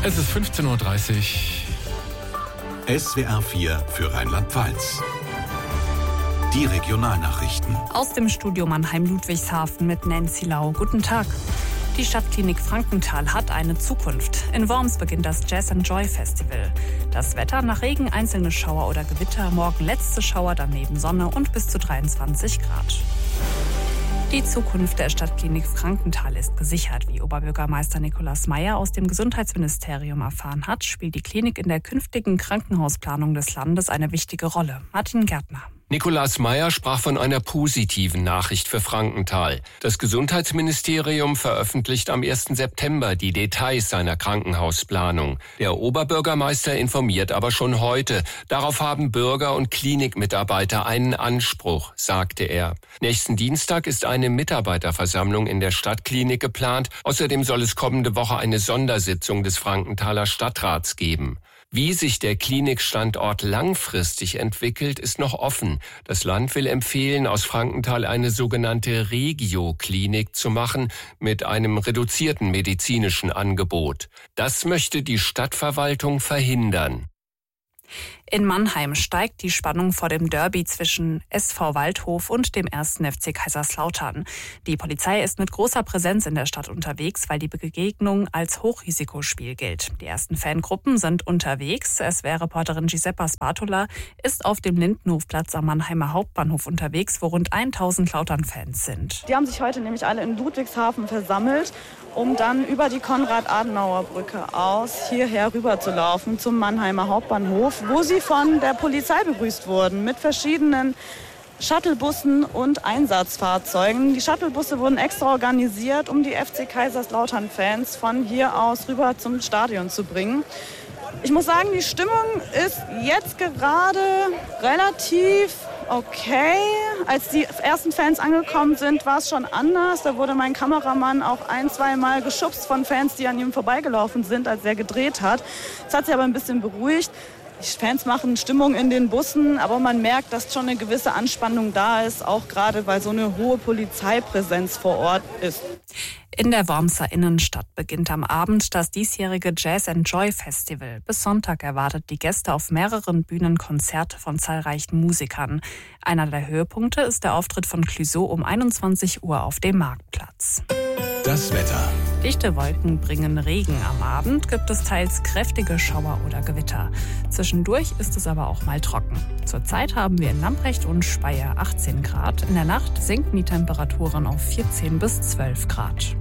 Es ist 15:30 Uhr. SWR 4 für Rheinland-Pfalz. Die Regionalnachrichten. Aus dem Studio Mannheim-Ludwigshafen mit Nancy Lau. Guten Tag. Die Stadtklinik Frankenthal hat eine Zukunft. In Worms beginnt das Jazz & Joy Festival. Das Wetter: nach Regen einzelne Schauer oder Gewitter, morgen letzte Schauer, daneben Sonne und bis zu 23 Grad. Die Zukunft der Stadtklinik Frankenthal ist gesichert. Wie Oberbürgermeister Nikolaus Meyer aus dem Gesundheitsministerium erfahren hat, spielt die Klinik in der künftigen Krankenhausplanung des Landes eine wichtige Rolle. Martin Gärtner. Nikolaus Meyer sprach von einer positiven Nachricht für Frankenthal. Das Gesundheitsministerium veröffentlicht am 1. September die Details seiner Krankenhausplanung. Der Oberbürgermeister informiert aber schon heute. Darauf haben Bürger und Klinikmitarbeiter einen Anspruch, sagte er. Nächsten Dienstag ist eine Mitarbeiterversammlung in der Stadtklinik geplant. Außerdem soll es kommende Woche eine Sondersitzung des Frankenthaler Stadtrats geben. Wie sich der Klinikstandort langfristig entwickelt, ist noch offen. Das Land will empfehlen, aus Frankenthal eine sogenannte Regio-Klinik zu machen mit einem reduzierten medizinischen Angebot. Das möchte die Stadtverwaltung verhindern. In Mannheim steigt die Spannung vor dem Derby zwischen SV Waldhof und dem 1. FC Kaiserslautern. Die Polizei ist mit großer Präsenz in der Stadt unterwegs, weil die Begegnung als Hochrisikospiel gilt. Die ersten Fangruppen sind unterwegs. SWR-Reporterin Giuseppa Spatola ist auf dem Lindenhofplatz am Mannheimer Hauptbahnhof unterwegs, wo rund 1000 Lautern-Fans sind. Die haben sich heute nämlich alle in Ludwigshafen versammelt, um dann über die Konrad-Adenauer-Brücke aus hierher rüber zu laufen zum Mannheimer Hauptbahnhof, wo sie von der Polizei begrüßt wurden mit verschiedenen Shuttlebussen und Einsatzfahrzeugen. Die Shuttlebusse wurden extra organisiert, um die FC Kaiserslautern-Fans von hier aus rüber zum Stadion zu bringen. Ich muss sagen, die Stimmung ist jetzt gerade relativ okay. Als die ersten Fans angekommen sind, war es schon anders. Da wurde mein Kameramann auch 1-2 Mal geschubst von Fans, die an ihm vorbeigelaufen sind, als er gedreht hat. Das hat sich aber ein bisschen beruhigt. Die Fans machen Stimmung in den Bussen, aber man merkt, dass schon eine gewisse Anspannung da ist, auch gerade weil so eine hohe Polizeipräsenz vor Ort ist. In der Wormser Innenstadt beginnt am Abend das diesjährige Jazz & Joy Festival. Bis Sonntag erwartet die Gäste auf mehreren Bühnen Konzerte von zahlreichen Musikern. Einer der Höhepunkte ist der Auftritt von Clouseau um 21 Uhr auf dem Marktplatz. Das Wetter. Dichte Wolken bringen Regen. Am Abend gibt es teils kräftige Schauer oder Gewitter. Zwischendurch ist es aber auch mal trocken. Zurzeit haben wir in Lamprecht und Speyer 18 Grad. In der Nacht sinken die Temperaturen auf 14 bis 12 Grad.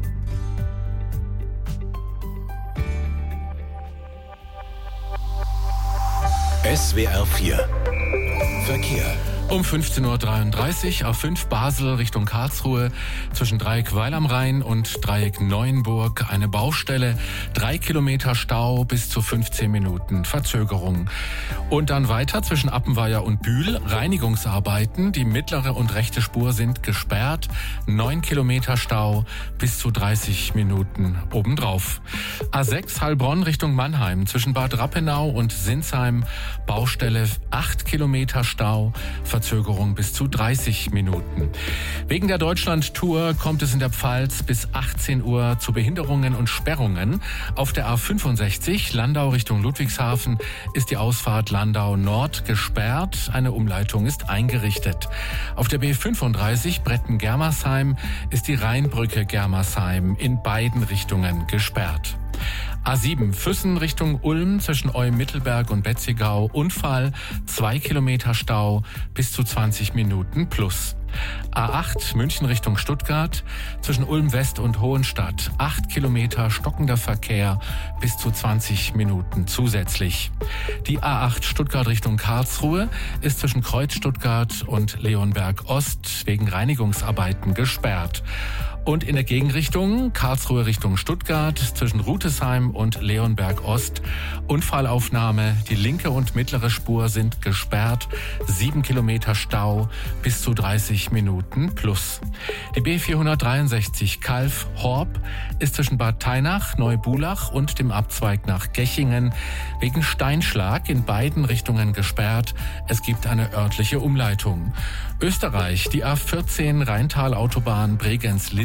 SWR 4 Verkehr. Um 15:33 Uhr A5 Basel Richtung Karlsruhe zwischen Dreieck Weil am Rhein und Dreieck Neuenburg eine Baustelle, 3 Kilometer Stau, bis zu 15 Minuten Verzögerung. Und dann weiter zwischen Appenweier und Bühl Reinigungsarbeiten, die mittlere und rechte Spur sind gesperrt, 9 Kilometer Stau, bis zu 30 Minuten obendrauf. A6 Heilbronn Richtung Mannheim zwischen Bad Rappenau und Sinsheim Baustelle, 8 Kilometer Stau, Verzögerung bis zu 30 Minuten. Wegen der Deutschland-Tour kommt es in der Pfalz bis 18 Uhr zu Behinderungen und Sperrungen. Auf der A65 Landau Richtung Ludwigshafen ist die Ausfahrt Landau Nord gesperrt. Eine Umleitung ist eingerichtet. Auf der B35 Bretten-Germersheim ist die Rheinbrücke Germersheim in beiden Richtungen gesperrt. A7 Füssen Richtung Ulm zwischen Olm-Mittelberg und Betzigau Unfall, 2 Kilometer Stau, bis zu 20 Minuten plus. A8 München Richtung Stuttgart zwischen Ulm West und Hohenstadt, 8 Kilometer stockender Verkehr, bis zu 20 Minuten zusätzlich. Die A8 Stuttgart Richtung Karlsruhe ist zwischen Kreuz Stuttgart und Leonberg Ost wegen Reinigungsarbeiten gesperrt. Und in der Gegenrichtung Karlsruhe Richtung Stuttgart zwischen Rutesheim und Leonberg Ost Unfallaufnahme. Die linke und mittlere Spur sind gesperrt. 7 Kilometer Stau, bis zu 30 Minuten plus. Die B463 Calw-Horb ist zwischen Bad Tainach, Neubulach und dem Abzweig nach Gechingen wegen Steinschlag in beiden Richtungen gesperrt. Es gibt eine örtliche Umleitung. Österreich, die A14 Rheintal-Autobahn Bregenz-Linden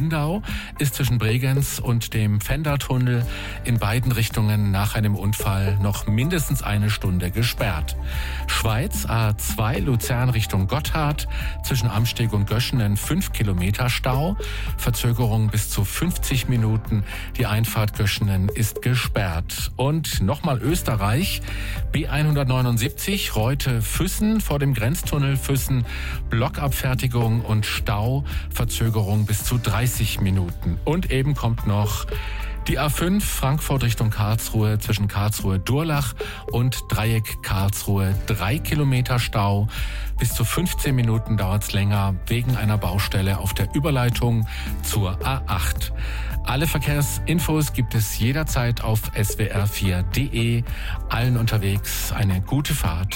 Lindau ist zwischen Bregenz und dem Pfändertunnel in beiden Richtungen nach einem Unfall noch mindestens eine Stunde gesperrt. Schweiz A2 Luzern Richtung Gotthard zwischen Amsteg und Göschenen 5 Kilometer Stau, Verzögerung bis zu 50 Minuten. Die Einfahrt Göschenen ist gesperrt. Und nochmal Österreich, B179 Reute-Füssen vor dem Grenztunnel Füssen, Blockabfertigung und Stau, Verzögerung bis zu 30 Minuten. Und eben kommt noch die A5 Frankfurt Richtung Karlsruhe zwischen Karlsruhe-Durlach und Dreieck Karlsruhe 3 Kilometer Stau. Bis zu 15 Minuten dauert's länger wegen einer Baustelle auf der Überleitung zur A8. Alle Verkehrsinfos gibt es jederzeit auf swr4.de. Allen unterwegs eine gute Fahrt.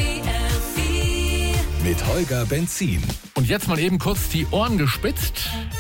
Mit Holger Benzin. Und jetzt mal eben kurz die Ohren gespitzt.